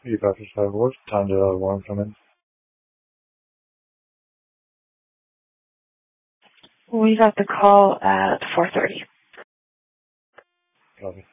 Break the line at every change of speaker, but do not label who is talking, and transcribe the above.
You got yourself what time did I want come in?
We got the call at 4:30.
Copy.